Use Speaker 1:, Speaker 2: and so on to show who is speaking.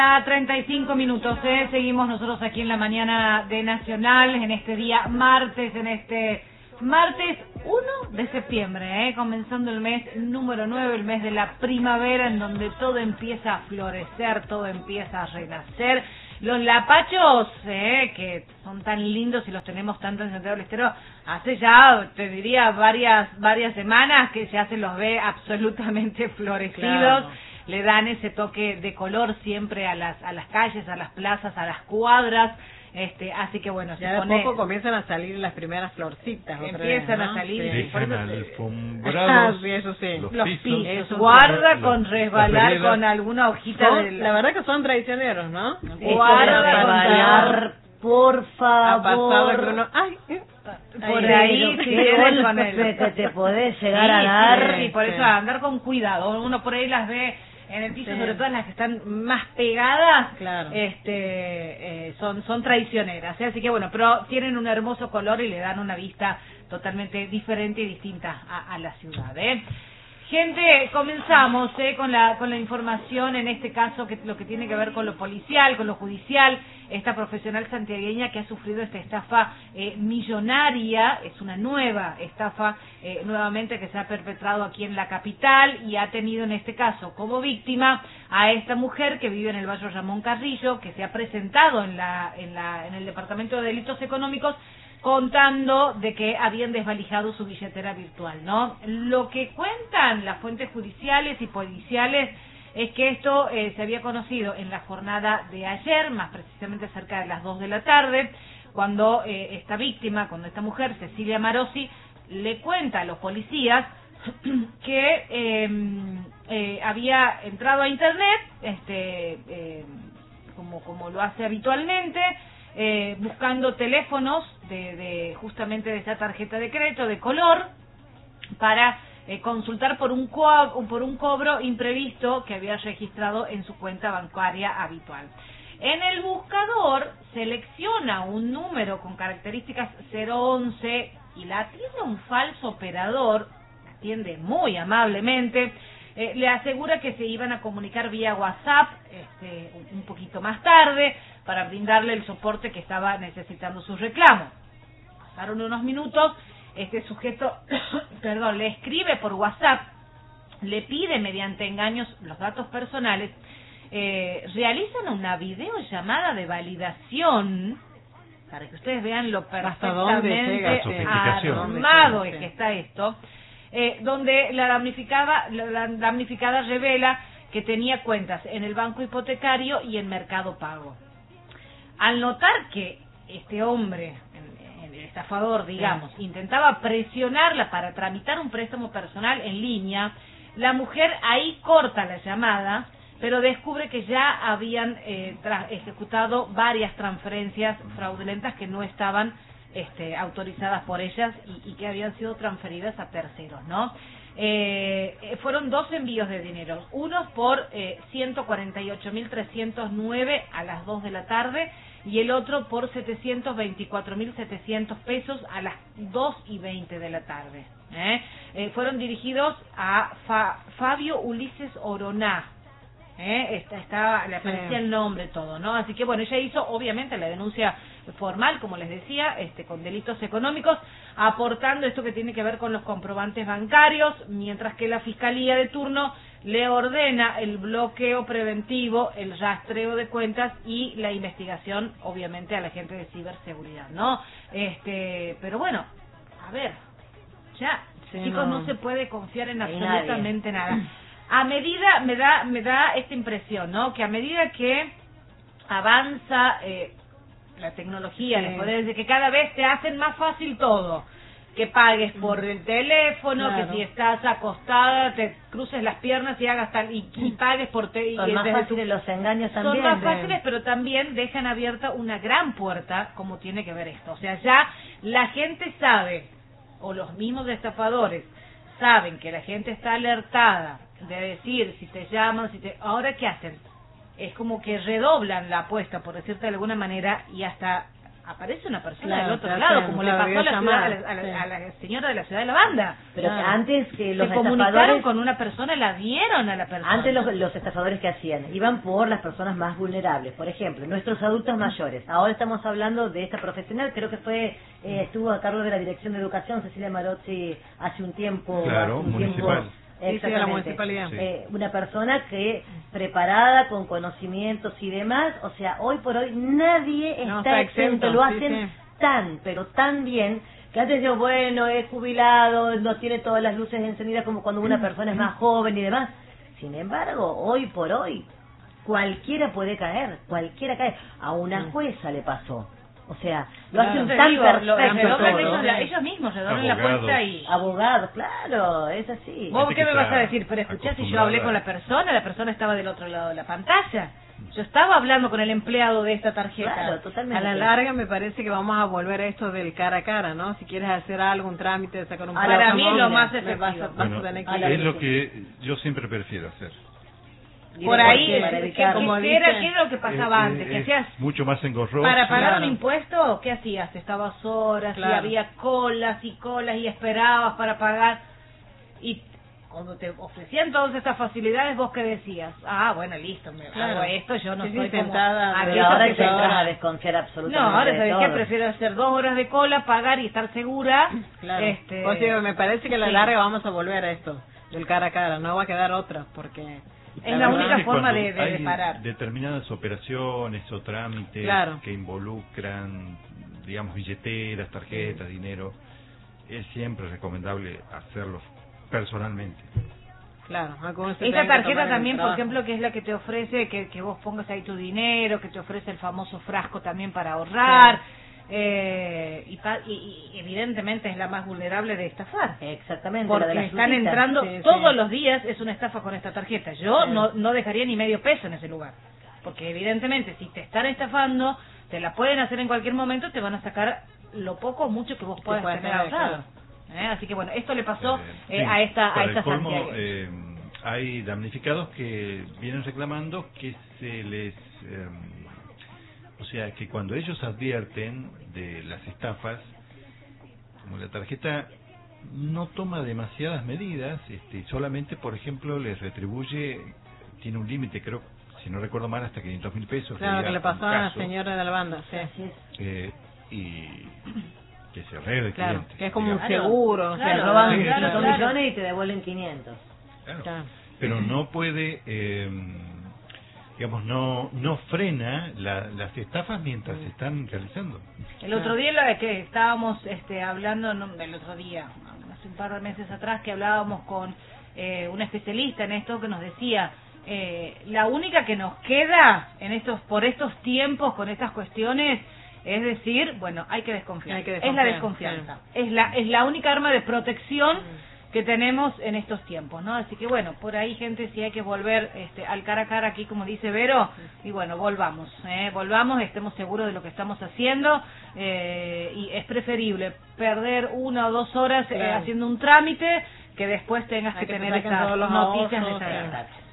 Speaker 1: A 35 minutos, seguimos nosotros aquí en la mañana de Nacional, en este día martes, martes 1 de septiembre, comenzando el mes número 9, el mes de la primavera, en donde todo empieza a florecer, todo empieza a renacer. Los lapachos, que son tan lindos y los tenemos tanto en Santiago del Estero, hace ya, te diría, varias semanas que ya se los ve absolutamente florecidos. Claro. Le dan ese toque de color siempre a las calles, a las plazas, a las cuadras. Así que bueno,
Speaker 2: ya de poco comienzan a salir las primeras florcitas.
Speaker 1: Empiezan a salir.
Speaker 3: Sí. Dejan alfombrados
Speaker 2: sí, eso sí.
Speaker 1: Los pisos. Guarda con resbalar con alguna hojita de
Speaker 2: la verdad que son traicioneros, ¿no?
Speaker 1: Guarda con resbalar, por favor.
Speaker 2: Ha pasado que uno...
Speaker 1: Por ahí si quieres con el...
Speaker 4: que te podés llegar a dar.
Speaker 1: Sí, por eso andar con cuidado. Uno por ahí las ve en el piso, sobre todo las que están más pegadas,
Speaker 2: claro.
Speaker 1: Son traicioneras, así que bueno, pero tienen un hermoso color y le dan una vista totalmente diferente y distinta a la ciudad, Gente, comenzamos con la información, en este caso, que lo que tiene que ver con lo policial, con lo judicial. Esta profesional santiagueña que ha sufrido esta estafa millonaria, es una nueva estafa nuevamente que se ha perpetrado aquí en la capital, y ha tenido en este caso como víctima a esta mujer que vive en el barrio Ramón Carrillo, que se ha presentado en el Departamento de Delitos Económicos, contando de que habían desvalijado su billetera virtual, ¿no? Lo que cuentan las fuentes judiciales y policiales es que esto se había conocido en la jornada de ayer, más precisamente cerca de las 2 de la tarde, cuando esta víctima, cuando esta mujer, Cecilia Marosi, le cuenta a los policías que había entrado a internet, como lo hace habitualmente, buscando teléfonos justamente de esa tarjeta de crédito de color para consultar por un cobro imprevisto que había registrado en su cuenta bancaria habitual. En el buscador selecciona un número con características 011 y la atiende un falso operador, la atiende muy amablemente, le asegura que se iban a comunicar vía WhatsApp un poquito más tarde para brindarle el soporte que estaba necesitando su reclamo. Pasaron unos minutos, este sujeto le escribe por WhatsApp, le pide mediante engaños los datos personales, realizan una videollamada de validación para que ustedes vean lo perfectamente armado que está esto, donde la damnificada revela que tenía cuentas en el banco hipotecario y en Mercado Pago. Al notar que este hombre, el estafador, digamos, intentaba presionarla para tramitar un préstamo personal en línea, la mujer ahí corta la llamada, pero descubre que ya habían ejecutado varias transferencias fraudulentas que no estaban autorizadas por ellas y que habían sido transferidas a terceros, ¿no? Fueron 2 envíos de dinero, uno por 148.309 a las 2 de la tarde y el otro por 724.700 pesos a las 2:20 de la tarde. Fueron dirigidos a Fabio Ulises Oroná. Le aparecía el nombre, todo, ¿no? Así que bueno, ella hizo obviamente la denuncia formal, como les decía, con delitos económicos, aportando esto que tiene que ver con los comprobantes bancarios, mientras que la fiscalía de turno le ordena el bloqueo preventivo, el rastreo de cuentas y la investigación, obviamente, a la gente de ciberseguridad, ¿no? Pero bueno, a ver, ya, chicos, no se puede confiar en absolutamente nada. A medida, me da esta impresión, ¿no? Que a medida que avanza la tecnología, les podría decir que cada vez te hacen más fácil todo. Que pagues por el teléfono, claro. Que si estás acostada te cruces las piernas y hagas y pagues por
Speaker 4: son más fáciles los engaños también.
Speaker 1: Son más fáciles, pero también dejan abierta una gran puerta, como tiene que ver esto. O sea, ya la gente sabe, o los mismos estafadores saben que la gente está alertada de decir si te llaman, ahora ¿qué hacen? Es como que redoblan la apuesta, por decirte de alguna manera, y hasta aparece una persona
Speaker 2: Claro,
Speaker 1: del otro
Speaker 2: te
Speaker 1: lado,
Speaker 2: hacen
Speaker 1: como le
Speaker 2: una
Speaker 1: pasó a la,
Speaker 2: videollamada,
Speaker 1: a la señora de la ciudad de la banda.
Speaker 4: Pero
Speaker 2: Claro.
Speaker 4: antes que los
Speaker 1: Se comunicaron
Speaker 4: estafadores,
Speaker 1: con una persona, la vieron a la persona.
Speaker 4: antes los estafadores que hacían, iban por las personas más vulnerables. Por ejemplo, nuestros adultos mayores. Ahora estamos hablando de esta profesional, creo que fue, estuvo a cargo de la Dirección de Educación, Cecilia Marozzi, hace un tiempo.
Speaker 3: Claro,
Speaker 4: hace un
Speaker 3: municipal.
Speaker 4: Tiempo,
Speaker 2: Sí, de la
Speaker 4: exactamente.
Speaker 2: municipalidad.
Speaker 3: Sí.
Speaker 4: Una persona que preparada, con conocimientos y demás, o sea, hoy por hoy nadie
Speaker 2: No,
Speaker 4: está
Speaker 2: está
Speaker 4: exento,
Speaker 2: exento,
Speaker 4: lo
Speaker 2: sí,
Speaker 4: hacen
Speaker 2: sí.
Speaker 4: pero tan bien, que antes yo, bueno, es jubilado, no tiene todas las luces encendidas como cuando una persona es más joven y demás. Sin embargo, hoy por hoy, cualquiera puede caer, cualquiera cae. A una jueza le pasó. O sea, lo
Speaker 2: Claro.
Speaker 4: hacen
Speaker 1: Te
Speaker 4: tan
Speaker 1: digo, lo
Speaker 4: perfecto
Speaker 1: redoblan
Speaker 4: todo.
Speaker 1: ellos mismos, redoblan la
Speaker 3: Abogados.
Speaker 1: puerta y...
Speaker 4: Abogados, claro, es así.
Speaker 1: ¿Vos
Speaker 3: Gente
Speaker 1: qué
Speaker 3: que
Speaker 1: me vas a
Speaker 3: está
Speaker 1: decir? Pero escuchá, si yo hablé
Speaker 3: acostumbrada.
Speaker 1: con la persona estaba del otro lado de la pantalla. Yo estaba hablando con el empleado de esta tarjeta.
Speaker 4: Claro,
Speaker 2: A
Speaker 4: totalmente.
Speaker 2: la larga me parece que vamos a volver a esto del cara a cara, ¿no? Si quieres hacer algo, un trámite, sacar un
Speaker 4: Para
Speaker 2: préstamo,
Speaker 1: mí es lo
Speaker 2: mira,
Speaker 1: más
Speaker 2: me vas a-
Speaker 1: efectivo.
Speaker 2: vas a
Speaker 3: Bueno,
Speaker 2: tener
Speaker 4: a la
Speaker 2: que
Speaker 3: es lo que yo siempre prefiero hacer.
Speaker 1: Por ahí,
Speaker 4: Para
Speaker 1: ¿qué,
Speaker 4: evitar-
Speaker 2: como
Speaker 1: qué era,
Speaker 2: dice-
Speaker 1: ¿qué era lo que pasaba antes? ¿Qué
Speaker 3: Es
Speaker 1: hacías?
Speaker 3: mucho más engorroso.
Speaker 1: Para pagar
Speaker 2: claro.
Speaker 1: un impuesto, ¿qué hacías? Estabas horas
Speaker 2: Claro.
Speaker 1: y había colas y esperabas para pagar. Y cuando te ofrecían todas estas facilidades, ¿vos qué decías? Ah, bueno, listo, me
Speaker 2: Claro.
Speaker 1: hago esto, yo no
Speaker 2: Sí,
Speaker 1: soy como...
Speaker 2: sentada,
Speaker 1: aquellos
Speaker 4: Pero ahora
Speaker 1: que
Speaker 4: te
Speaker 1: se-
Speaker 4: entras a desconfiar
Speaker 1: No,
Speaker 4: absolutamente
Speaker 1: ahora
Speaker 4: de
Speaker 1: sabes
Speaker 4: todo.
Speaker 1: qué, prefiero hacer 2 horas de cola, pagar y estar segura.
Speaker 2: Claro.
Speaker 1: Este,
Speaker 2: O sea, me parece que a la
Speaker 1: sí.
Speaker 2: larga vamos a volver a esto, del cara a cara, no va a quedar otra, porque...
Speaker 1: Es la
Speaker 2: verdad-
Speaker 1: única
Speaker 3: que
Speaker 1: forma
Speaker 3: cuando
Speaker 1: de
Speaker 3: hay
Speaker 1: parar.
Speaker 3: determinadas operaciones o trámites
Speaker 2: Claro.
Speaker 3: que involucran, digamos, billeteras, tarjetas, dinero, es siempre recomendable hacerlo personalmente.
Speaker 2: Claro, algunos se
Speaker 1: Esta
Speaker 2: tienen que
Speaker 1: tarjeta
Speaker 2: tomar en el
Speaker 1: también, por
Speaker 2: trabajo.
Speaker 1: ejemplo, que es la que te ofrece que vos pongas ahí tu dinero, que te ofrece el famoso frasco también para ahorrar, y evidentemente es la más vulnerable de estafar.
Speaker 4: Exactamente, la
Speaker 1: Porque
Speaker 4: de las
Speaker 1: están
Speaker 4: frutitas.
Speaker 1: entrando
Speaker 2: Sí,
Speaker 1: todos
Speaker 2: sí.
Speaker 1: los días, es una estafa con esta tarjeta. Yo
Speaker 2: Sí.
Speaker 1: no dejaría ni medio peso en ese lugar. Porque evidentemente si te están estafando, te la pueden hacer en cualquier momento, te van a sacar lo poco o mucho que vos puedas
Speaker 2: puedas
Speaker 1: tener
Speaker 2: tener,
Speaker 1: ahorrado. Así que bueno, esto le pasó
Speaker 3: Sí,
Speaker 1: a esta
Speaker 3: para el colmo,
Speaker 1: Santiagueña.
Speaker 3: hay damnificados que vienen reclamando que se les... o sea, que cuando ellos advierten de las estafas, como la tarjeta no toma demasiadas medidas, solamente, por ejemplo, les retribuye, tiene un límite, creo, si no recuerdo mal, hasta 500.000 pesos.
Speaker 2: Claro,
Speaker 3: sería
Speaker 2: que le
Speaker 3: un
Speaker 2: pasó a la
Speaker 3: caso,
Speaker 2: señora de la banda, sí.
Speaker 4: Así es.
Speaker 3: y que se arregle el
Speaker 2: Claro,
Speaker 3: cliente,
Speaker 2: que es como un
Speaker 3: digamos.
Speaker 2: seguro,
Speaker 4: Te
Speaker 1: Claro,
Speaker 4: roban
Speaker 3: sí,
Speaker 4: 5
Speaker 3: claro.
Speaker 4: millones y te devuelven 500.
Speaker 3: Claro.
Speaker 2: Claro.
Speaker 3: Pero no puede, digamos, no frena las estafas mientras se están realizando.
Speaker 1: El otro día que estábamos hablando, no, el otro día, hace un par de meses atrás, que hablábamos con un especialista en esto que nos decía, la única que nos queda por estos tiempos, con estas cuestiones, es decir, bueno, hay que desconfiar.
Speaker 2: Hay que
Speaker 1: Es la
Speaker 2: desconfiar,
Speaker 1: desconfianza. Es la única arma de protección que tenemos en estos tiempos, ¿no? Así que bueno, por ahí, gente, si hay que volver al cara a cara aquí, como dice Vero, y bueno, volvamos, estemos seguros de lo que estamos haciendo, y es preferible perder 1 o 2 horas
Speaker 2: Claro.
Speaker 1: haciendo un trámite que después tengas
Speaker 2: Hay
Speaker 1: que
Speaker 2: que
Speaker 1: tener
Speaker 2: te saquen
Speaker 1: estas
Speaker 2: todos los
Speaker 1: noticias
Speaker 2: ahorros,
Speaker 1: desagradables.
Speaker 4: Exacto.